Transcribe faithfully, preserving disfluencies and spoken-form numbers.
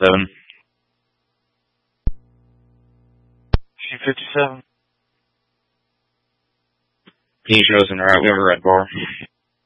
Seven. G fifty-seven. He's Rosen, alright, we have a red bar.